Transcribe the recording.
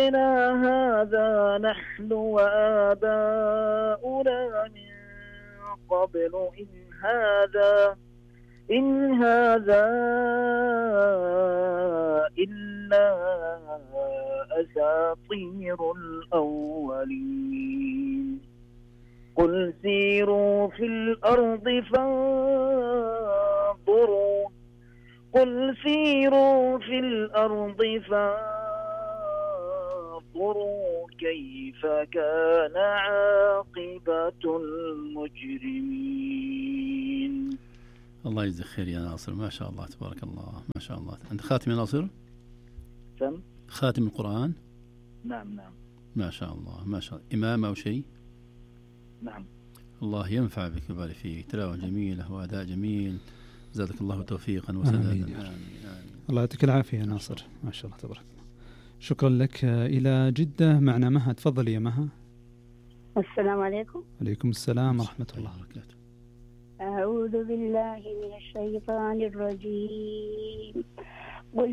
أفرضنا هذا نحن وآباؤنا من قبل إن هذا إلا أساطير الأولين قل سيروا في الأرض فانظروا كيف كان عاقبة المجرمين. الله يجزيك خير يا ناصر، ما شاء الله تبارك الله، ما شاء الله. أنت خاتم يا ناصر؟ خاتم القرآن؟ نعم. ما شاء الله ما شاء الله. إمام أو شيء؟ نعم. الله ينفع بك ويبارك فيك. تلاوة جميلة وأداء جميل، زادك الله توفيقا وسدادا. آمين. الله يعطيك العافية يا ناصر، ما شاء الله تبارك الله. شكرا لك. إلى جدة معنا مها، تفضلي يا مها. السلام عليكم. عليكم السلام ورحمة الله وبركاته. أعوذ بالله من الشيطان الرجيم.